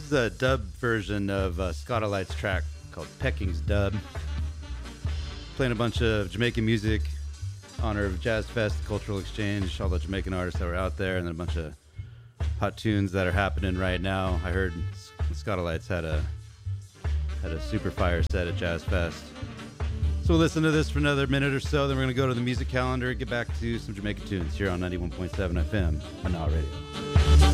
is a dub version of Scottalight's track called Pecking's Dub. Playing a bunch of Jamaican music in honor of Jazz Fest, Cultural Exchange, all the Jamaican artists that were out there, and then a bunch of hot tunes that are happening right now. I heard Scottalight's had a super fire set at Jazz Fest. So we'll listen to this for another minute or so, then we're going to go to the music calendar and get back to some Jamaican tunes here on 91.7 FM on Now Radio.